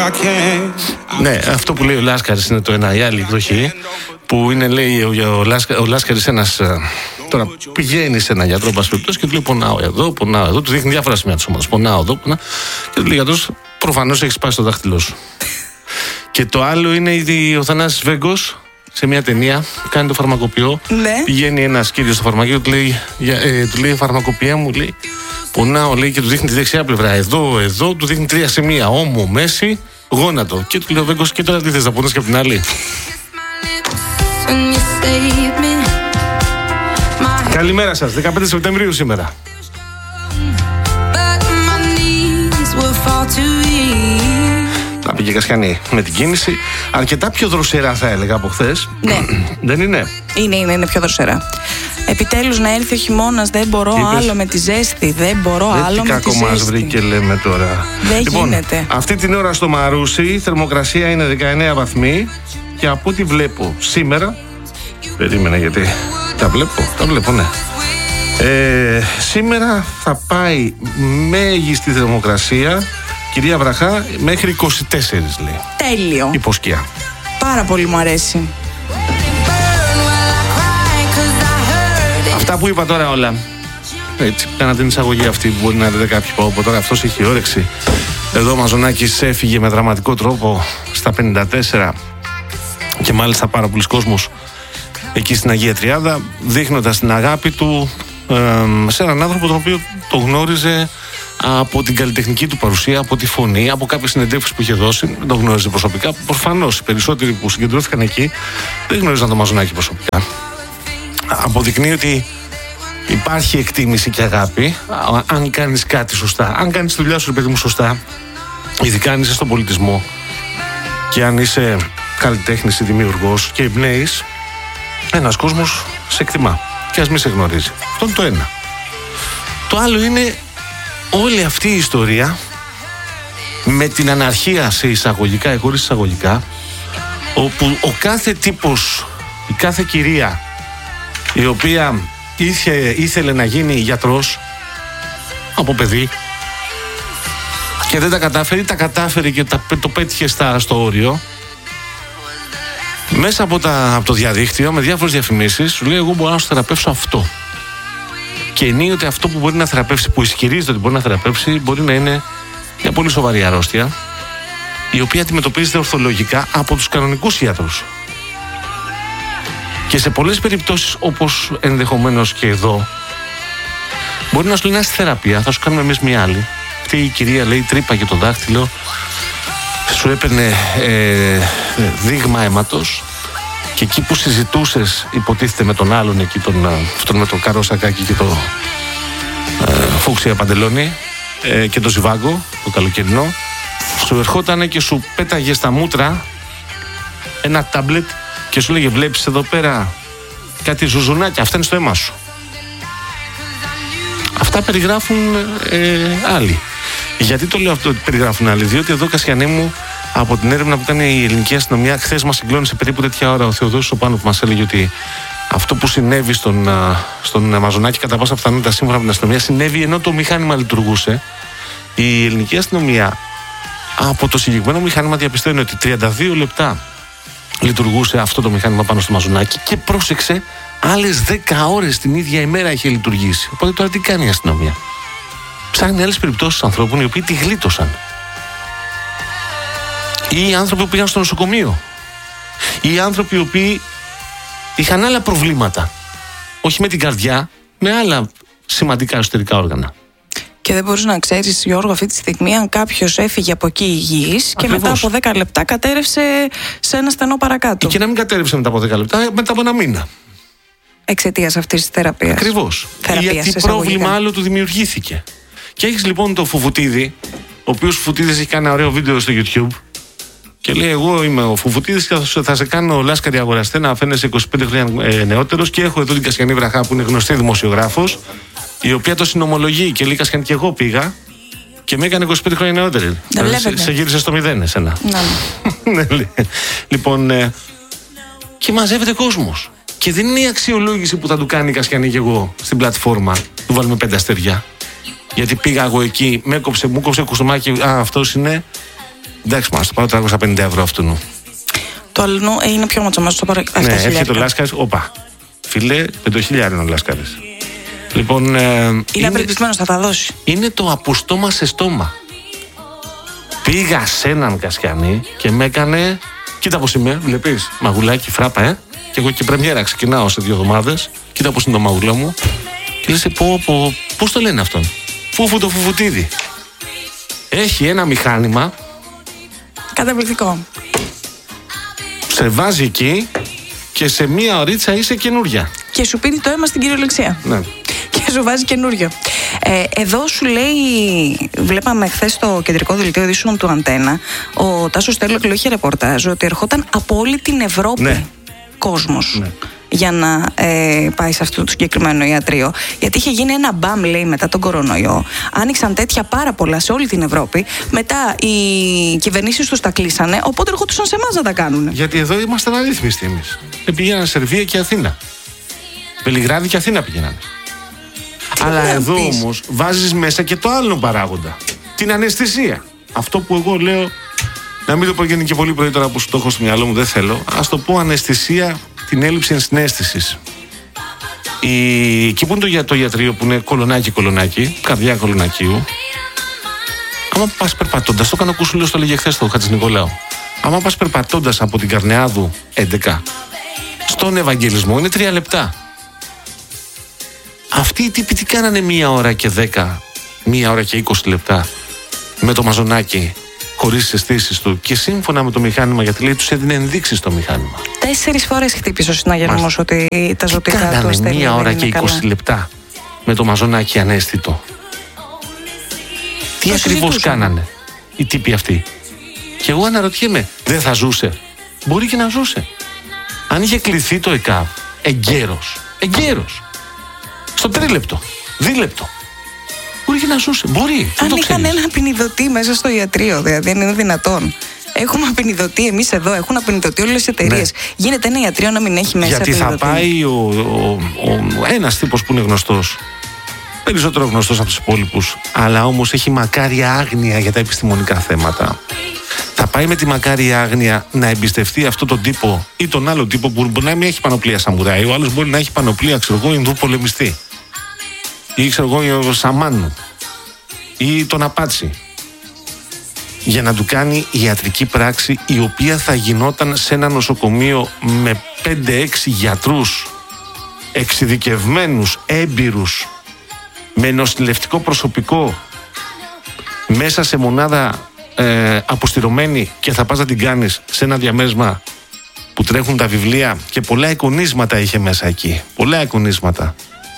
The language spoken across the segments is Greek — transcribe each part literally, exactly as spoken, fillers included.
Ναι, αυτό που λέει ο Λάσκαρης είναι το ένα, η άλλη εκδοχή. Που είναι, λέει, ο, ο, Λάσκα, ο Λάσκαρης ένας. Τώρα πηγαίνει σε έναν γιατρό, πας περιπτώσει, και του λέει: πονάω εδώ, πονάω εδώ. Του δείχνει διάφορα σημεία της ομάδας. Πονάω εδώ, πονάω. Και του λέει: γιατρός, προφανώς έχει σπάσει το δάχτυλό σου. Και το άλλο είναι ο Θανάσης Βέγκος. Σε μια ταινία κάνει το φαρμακοποιό. Ναι. Πηγαίνει ένας κύριος στο φαρμακείο, του λέει, ε, του λέει φαρμακοποιέ μου, λέει, πονάω, λέει, και του δείχνει τη δεξιά πλευρά. Εδώ, εδώ, του δείχνει τρία σημεία. Ώμο, μέση, γόνατο. Και του λέει ο Βέγκος, και τώρα τι θες να πονάς και από την άλλη. Καλημέρα σας, δεκαπέντε Σεπτεμβρίου σήμερα. Να πήγε Κασιανή με την κίνηση. Αρκετά πιο δροσερά θα έλεγα από χθες. Ναι. Δεν είναι? Είναι, είναι, είναι πιο δροσερά. Επιτέλους να έρθει ο χειμώνας. Δεν μπορώ άλλο με τη ζέστη. Δεν μπορώ δεν άλλο με τη ζέστη. Τι κακό μας βρήκε, λέμε τώρα. Δεν λοιπόν, γίνεται. Αυτή την ώρα στο Μαρούσι η θερμοκρασία είναι δεκαεννέα βαθμοί. Και από ό,τι βλέπω σήμερα. Περίμενα γιατί τα βλέπω. Τα βλέπω, ναι. Ε, σήμερα θα πάει μέγιστη θερμοκρασία, κυρία Βραχά, μέχρι είκοσι τέσσερα, λέει. Τέλειο. Υποσκιά. Πάρα πολύ μου αρέσει. Αυτά που είπα τώρα όλα. Έτσι, κάνα την εισαγωγή αυτή που μπορεί να δείτε κάποιοι που από τώρα αυτός έχει όρεξη. Εδώ ο Μαζονάκης έφυγε με δραματικό τρόπο στα πενήντα τέσσερα και μάλιστα πάρα πολλοί κόσμος εκεί στην Αγία Τριάδα, δείχνοντας την αγάπη του ε, σε έναν άνθρωπο τον οποίο το γνώριζε από την καλλιτεχνική του παρουσία, από τη φωνή, από κάποιες συνεντεύξεις που είχε δώσει. Δεν το γνώριζε προσωπικά. Προφανώς οι περισσότεροι που συγκεντρώθηκαν εκεί δεν γνώριζαν τον Μαζονάκη προσωπικά. Αποδεικνύει ότι υπάρχει εκτίμηση και αγάπη αν κάνεις κάτι σωστά. Αν κάνεις τη δουλειά σου, παιδί μου, σωστά, ειδικά αν είσαι στον πολιτισμό και αν είσαι καλλιτέχνης ή δημιουργός και εμπνέεις, ένας κόσμος σε εκτιμά και ας μην σε γνωρίζει. Αυτό είναι το ένα. Το άλλο είναι όλη αυτή η ιστορία με την αναρχία σε εισαγωγικά ή χωρίς εισαγωγικά, όπου ο κάθε τύπος, η κάθε κυρία η οποία ήθε, ήθελε να γίνει γιατρός από παιδί και δεν τα κατάφερε, τα κατάφερε και τα, το πέτυχε στα, στο όριο, μέσα από, τα, από το διαδίκτυο με διάφορες διαφημίσεις σου λέει: εγώ μπορώ να σου θεραπεύσω αυτό. Και ενίοτε αυτό που μπορεί να θεραπεύσει, που ισχυρίζεται ότι μπορεί να θεραπεύσει, μπορεί να είναι μια πολύ σοβαρή αρρώστια, η οποία αντιμετωπίζεται ορθολογικά από τους κανονικούς ιατρούς. Και σε πολλές περιπτώσεις, όπως ενδεχομένως και εδώ, μπορεί να σου λέει: να είσαι θεραπεία, θα σου κάνουμε εμείς μια άλλη. Αυτή η κυρία, λέει, τρύπαγε το δάχτυλο, σου έπαιρνε ε, δείγμα αίματος, και εκεί που συζητούσες, υποτίθεται, με τον άλλον εκεί, τον, αυτόν με το καρόσακάκι και το ε, φούξια παντελόνι ε, και το ζιβάγκο, το καλοκαιρινό, σου ερχότανε και σου πέταγε στα μούτρα ένα τάμπλετ και σου λέγε: βλέπεις εδώ πέρα κάτι ζουζουνάκια, αυτά είναι στο αίμα σου. Αυτά περιγράφουν ε, άλλοι. Γιατί το λέω αυτό ότι περιγράφουν άλλοι? Διότι εδώ, Κασιανή μου, από την έρευνα που κάνει η ελληνική αστυνομία, χθες μας συγκλώνησε περίπου τέτοια ώρα ο Θεοδόσης ο Πάνου, που μας έλεγε ότι αυτό που συνέβη στον, στον Μαζονάκη, κατά πάσα πιθανότητα σύμφωνα με την αστυνομία, συνέβη ενώ το μηχάνημα λειτουργούσε. Η ελληνική αστυνομία από το συγκεκριμένο μηχάνημα διαπιστώνει ότι τριάντα δύο λεπτά λειτουργούσε αυτό το μηχάνημα πάνω στο Μαζονάκη και πρόσεξε, άλλες δέκα ώρες την ίδια ημέρα είχε λειτουργήσει. Οπότε τώρα τι κάνει η αστυνομία? Ψάχνει άλλες περιπτώσεις ανθρώπων οι οποίοι τη γλίτωσαν. Ή άνθρωποι που πήγαν στο νοσοκομείο. Ή άνθρωποι οι οποίοι είχαν άλλα προβλήματα. Όχι με την καρδιά, με άλλα σημαντικά εσωτερικά όργανα. Και δεν μπορείς να ξέρεις, Γιώργο, αυτή τη στιγμή αν κάποιος έφυγε από εκεί υγιής και μετά από δέκα λεπτά κατέρευσε σε ένα στενό παρακάτω. Ή και να μην κατέρευσε μετά από δέκα λεπτά, μετά από ένα μήνα. Εξαιτίας αυτής της θεραπείας. Ακριβώς. Θεραπείας, γιατί πρόβλημα άλλο του δημιουργήθηκε. Και έχεις λοιπόν το Φουφουτίδη, ο οποίος Φουφουτίδης έχει κάνει ένα ωραίο βίντεο στο YouTube. Και λέει: εγώ είμαι ο Φουφουτίδης και θα σε κάνω Λάσκαρη αγοραστέ να φαίνεσαι είκοσι πέντε χρόνια ε, νεότερος. Και έχω εδώ την Κασιανή Βραχά, που είναι γνωστή δημοσιογράφος, η οποία το συνομολογεί και λέει: Κασιανή, και εγώ πήγα και με έκανε είκοσι πέντε χρόνια νεότερη. Σε, σε γύρισε στο μηδέν, εσένα. Ναι. Λοιπόν, ε, και μαζεύεται κόσμος. Και δεν είναι η αξιολόγηση που θα του κάνει η Κασιανή και εγώ στην πλατφόρμα. Του βάλουμε πέντε αστέρια. Γιατί πήγα εγώ εκεί, με έκοψε, μου κόψε κουστομάκι, α, αυτός είναι. Εντάξει, μας το πάω τριακόσια πενήντα ευρώ αυτού. Το αλλού είναι πιο ματσαμάς, το πάρω επτά χιλιάδες. Ναι, έρχεται ο Λάσκαρης, όπα. Φίλε, πέντε χιλιάδες είναι ο Λάσκαρης. Λοιπόν, ε, είναι, είναι απελπισμένος, θα τα δώσει. Είναι το από στόμα σε στόμα. Πήγα σε έναν Κασιανή και με έκανε. Κοίτα πως είμαι, βλέπεις. Μαγουλάκι, φράπα, ε. Και εγώ και πρεμιέρα ξεκινάω σε δύο εβδομάδες. Κοίτα πως είναι το μαγουλό μου. Και λες, πω, πω, πώς το λένε αυτόν. Φούφου το φουφουτίδι. Έχει ένα μηχάνημα. Καταπληκτικό. Σε βάζει εκεί και σε μία ωρίτσα είσαι καινούρια. Και σου πίνει το αίμα στην κυριολεξία. Ναι. Και σου βάζει καινούριο. Ε, εδώ σου λέει, βλέπαμε χθες στο κεντρικό δελτίο ειδήσεων του Αντένα, ο Τάσος Στέλος είχε ρεπορτάζ ότι ερχόταν από όλη την Ευρώπη, ναι, κόσμος, ναι, για να ε, πάει σε αυτό το συγκεκριμένο ιατρείο. Γιατί είχε γίνει ένα μπαμ, λέει, μετά τον κορονοϊό. Άνοιξαν τέτοια πάρα πολλά σε όλη την Ευρώπη. Μετά οι κυβερνήσεις τους τα κλείσανε, οπότε ερχόντουσαν σε εμάς να τα κάνουν. Γιατί εδώ ήμασταν αρρύθμιστοι εμείς. Πήγαιναν Σερβία και Αθήνα. Βελιγράδι και Αθήνα πήγαιναν. Αλλά εδώ όμως βάζεις μέσα και το άλλο παράγοντα. Την αναισθησία. Αυτό που εγώ λέω, να μην το πω και πολύ πρωί τώρα που σου το έχω στο μυαλό μου, δεν θέλω. Ας το πω αναισθησία, την έλλειψη ενσυναίσθησης. Η... Εκεί που είναι το, για... το ιατρείο που είναι κολονάκι-κολονάκι, καρδιά κολονακίου, άμα πας περπατώντας, το κάνω κουσούλιο, στο λέγε χθες το Χατζηνικολάου. Άμα πας περπατώντας από την Καρνεάδου έντεκα στον Ευαγγελισμό, είναι τρία λεπτά. Αυτοί οι τύποι τι κάνανε μία ώρα και δέκα, μία ώρα και είκοσι λεπτά με το μαζονάκι, χωρίς τις αισθήσεις του και σύμφωνα με το μηχάνημα, γιατί λέει τους έδινε ενδείξεις το μηχάνημα. Τέσσερις φορές χτύπησε ο συναγερμός ότι τα ζωτικά του κάνανε αστέλνουν. Μία ώρα και είκοσι καλά λεπτά με το μαζονάκι ανέστητο. Τι το ακριβώς κάνανε οι τύποι αυτοί. Και εγώ αναρωτιέμαι, δεν θα ζούσε? Μπορεί και να ζούσε. Αν είχε κληθεί το ΕΚΑΒ εγκαίρος, εγκαίρος, στο τρίλεπτο, δίλεπτο, μπορεί και να ζούσε. Μπορεί. Αν είχαν ένα απεινιδωτή μέσα στο ιατρείο, δηλαδή, αν είναι δυνατόν. Έχουμε απεινιδωτή εμείς εδώ, έχουν απεινιδωτή όλες τις εταιρείες. Ναι. Γίνεται ένα ιατρείο να μην έχει μέσα γιατί απεινιδωτή? Γιατί θα πάει ο, ο, ο, ένας τύπος που είναι γνωστός, περισσότερο γνωστός από τους υπόλοιπους, αλλά όμως έχει μακάρια άγνοια για τα επιστημονικά θέματα. Θα πάει με τη μακάρια άγνοια να εμπιστευτεί αυτόν τον τύπο ή τον άλλο τύπο που μπορεί να μην έχει πανοπλία σαμουράι, ο άλλος μπορεί να έχει πανοπλία, ξέρω εγώ, Ινδού πολεμιστή, ή ξέρω εγώ, Σαμάνου, ή τον Απάτσι, για να του κάνει ιατρική πράξη η οποία θα γινόταν σε ένα νοσοκομείο με πέντε έξι γιατρούς εξειδικευμένους, έμπειρους, με νοσηλευτικό προσωπικό, μέσα σε μονάδα ε, αποστηρωμένη, και θα πας να την κάνεις σε ένα διαμέρισμα που τρέχουν τα βιβλία και πολλά εικονίσματα είχε μέσα εκεί. Πολλά εικονίσματα.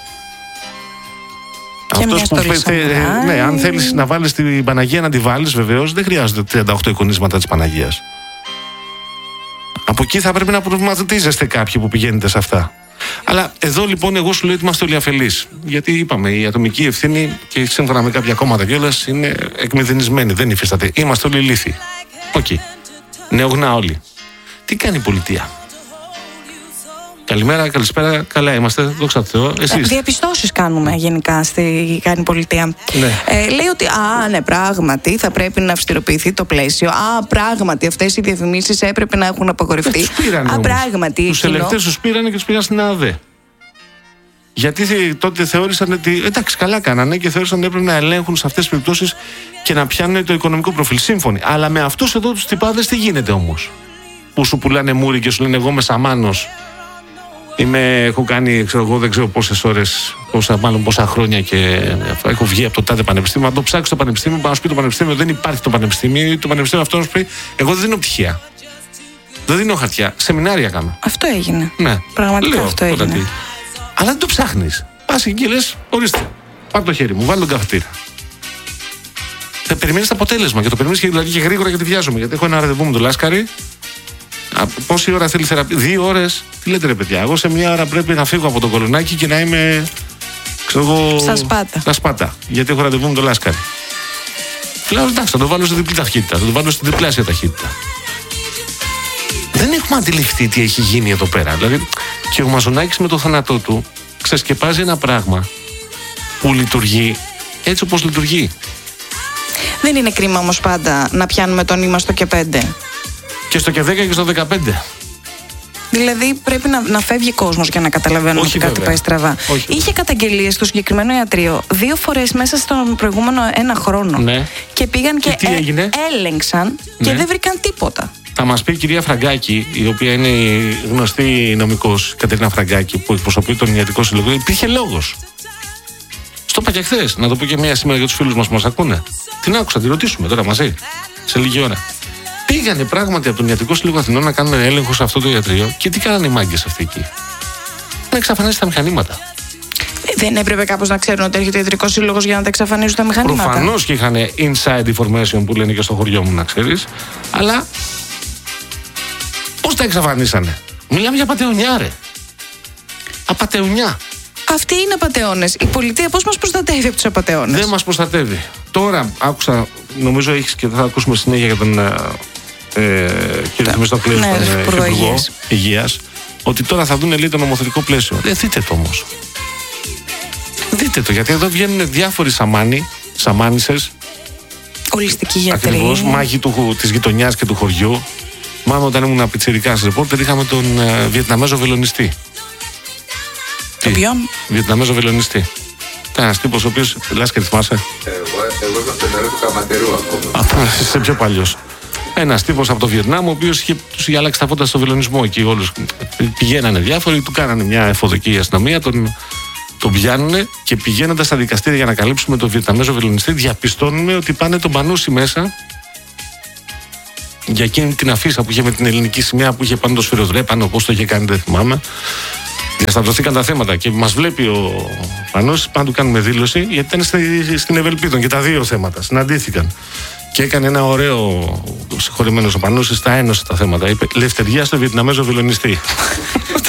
Αυτός που θε, ναι, αν θέλεις να βάλεις την Παναγία να τη βάλεις, βεβαίως δεν χρειάζονται τριάντα οκτώ εικονίσματα της Παναγίας. Από εκεί θα πρέπει να προβληματίζεστε κάποιοι που πηγαίνετε σε αυτά. Αλλά εδώ λοιπόν εγώ σου λέω ότι είμαστε όλοι αφελείς. Γιατί είπαμε, η ατομική ευθύνη και σύμφωνα με κάποια κόμματα κιόλας είναι εκμηδενισμένη, δεν υφίσταται. Είμαστε όλοι ηλίθιοι. Οκ. Okay. Νεογνά όλοι. Τι κάνει η πολιτεία? Καλημέρα, καλησπέρα, καλά είμαστε, δόξα τω Θεώ. Εσείς? Διαπιστώσεις κάνουμε γενικά στη κάνει πολιτεία. Ναι. Ε, λέει ότι, α, ναι, πράγματι θα πρέπει να αυστηροποιηθεί το πλαίσιο. Α, πράγματι αυτές οι διαφημίσεις έπρεπε να έχουν απαγορευτεί. Τους πήρανε, α, πράγματι. Τους ελεγκτές τους πήρανε και τους πήγαν στην ΑΔΕ. Γιατί τότε θεώρησαν ότι, εντάξει, καλά κάνανε και θεώρησαν ότι έπρεπε να ελέγχουν σε αυτές τις περιπτώσεις και να πιάνουν το οικονομικό προφίλ. Σύμφωνοι. Αλλά με αυτούς εδώ τους τυπάδες τι γίνεται όμως? Που σου πουλάνε μούρι και σου λένε εγώ είμαι Σαμάνος. Είμαι, έχω κάνει, ξέρω εγώ, δεν ξέρω πόσες ώρες, πόσα, μάλλον πόσα χρόνια και έχω βγει από το τάδε πανεπιστήμιο. Αν το ψάξει το πανεπιστήμιο, να σου πει το πανεπιστήμιο, δεν υπάρχει το πανεπιστήμιο. Το πανεπιστήμιο αυτό σου πει, εγώ δεν δίνω πτυχία. Δεν δίνω χαρτιά. Σεμινάρια κάνω. Αυτό έγινε. Ναι. Πραγματικά λέω, αυτό έγινε. Τι. Αλλά δεν το ψάχνεις. Πας εκεί και λες, ορίστε, πάρ' το χέρι μου, βάλει τον καφετήρα. Θα περιμένεις το αποτέλεσμα και το περιμένεις και, δηλαδή, και γρήγορα, γιατί βιάζομαι. Γιατί έχω ένα ραντεβού με τον Λάσκαρη. Πόση ώρα θέλει θεραπεία? Δύο ώρες. Τι λέτε ρε παιδιά? Εγώ σε μια ώρα πρέπει να φύγω από το Κολονάκι και να είμαι, ξέρω εγώ, στα Σπάτα. Στα Σπάτα. Γιατί έχω ραντεβού με τον Λάσκαρη. Λέω εντάξει, θα το βάλω στη διπλή ταχύτητα. Θα το βάλω στην διπλάσια ταχύτητα. Δεν έχουμε αντιληφθεί τι έχει γίνει εδώ πέρα. Δηλαδή, και ο Μαζονάκης με το θάνατό του ξεσκεπάζει ένα πράγμα που λειτουργεί έτσι όπως λειτουργεί. Δεν είναι κρίμα όμως πάντα να πιάνουμε το νήμα στο και πέντε? Και στο και δέκα και στο δεκαπέντε. Δηλαδή πρέπει να, να φεύγει κόσμος για να καταλαβαίνουμε ότι κάτι πάει στραβά. Όχι. Είχε καταγγελίες στο συγκεκριμένο ιατρείο δύο φορές μέσα στον προηγούμενο ένα χρόνο. Ναι. Και πήγαν και, και ε, έλεγξαν ναι. και δεν βρήκαν τίποτα. Θα μας πει η κυρία Φραγκάκη, η οποία είναι γνωστή νομικός, Κατερίνα Φραγκάκη, που εκπροσωπεί τον Ιατρικό Σύλλογο, υπήρχε λόγος. Στο είπα και χθες, να το πω και μία σήμερα για τους φίλους μας που μας ακούνε. Την άκουσα, τη ρωτήσουμε τώρα μαζί, σε λίγη ώρα. Πήγανε πράγματι από τον Ιατρικό Σύλλογο Αθηνών να κάνουν έλεγχο σε αυτό το ιατρείο και τι κάνανε οι μάγκες αυτοί εκεί? Να εξαφανίσουν τα μηχανήματα. Δεν έπρεπε κάπως να ξέρουν ότι έρχεται ο Ιατρικός Σύλλογος για να τα εξαφανίσουν τα μηχανήματα? Προφανώς και είχαν inside information που λένε και στο χωριό μου, να ξέρεις. Αλλά πώς τα εξαφανίσανε? Μιλάμε για απατεωνιά, ρε. Απατεωνιά. Αυτοί είναι απατεώνες. Η πολιτεία πώς μας προστατεύει από τους απατεώνες? Δεν μας προστατεύει. Τώρα άκουσα, νομίζω έχεις και θα ακούσουμε συνέχεια για τον ε, κύριο Θεμιστοκλέου, ναι, τον Υπουργό Υγείας, ότι τώρα θα δουν λίγο το νομοθετικό πλαίσιο. Ε, δείτε το όμως. Δείτε το, γιατί εδώ βγαίνουν διάφοροι σαμάνοι, σαμάνισσες. Ολιστικοί γιατροί. Ακριβώς, μάγοι του, της γειτονιάς και του χωριού. Μάλλον όταν ήμουν πιτσιρικάς ρεπόρτερ είχαμε τον ε, Βιετναμέζο βελονιστή. Το ποιον? Βιετναμέζο βελονιστή. Ήταν ένας τύπος ο οποίος. Λάσκε, θυμάσαι? Εγώ, εγώ είμαι στο νερό του Καματερού ακόμα. Α, είσαι πιο παλιός. Ένας τύπος από το Βιετνάμ, ο οποίος είχε, τους είχε αλλάξει τα φώτα στο βελονισμό εκεί όλους. Πηγαίνανε διάφοροι, του κάνανε μια εφοδική αστυνομία, τον, τον πιάνουνε και πηγαίνοντας στα δικαστήρια για να καλύψουμε τον Βιετναμέζο βελονιστή, διαπιστώνουμε ότι πάνε τον Πανούση μέσα για εκείνη την αφίσα που είχε με την ελληνική σημαία που είχε πάνω το σφυροδρέπανο, πώς το είχε κάνει, δεν θυμάμαι. Διασταυρωθήκαν τα θέματα και μας βλέπει ο Πανός, πάντα του κάνουμε δήλωση, γιατί ήταν στη, στην Ευελπίδων και τα δύο θέματα συναντήθηκαν. Και έκανε ένα ωραίο συγχωρημένος ο Πανός, τα ένωσε τα θέματα. Είπε Λευτεριά στο Βιετναμέζο βελονιστή.